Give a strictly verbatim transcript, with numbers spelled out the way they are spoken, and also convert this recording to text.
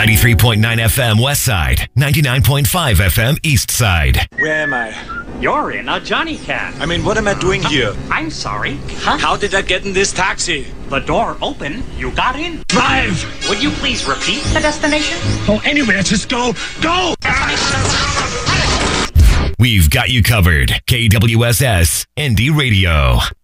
ninety-three point nine F M West Side, ninety-nine point five F M East Side. Where am I? You're in a Johnny Cab. I mean, what am I doing here? I'm sorry. Huh? How did I get in this taxi? The door opened. You got in. Drive! Would you please repeat the destination? Oh, anywhere. Just go. Go! We've got you covered. K W S S Indie Radio.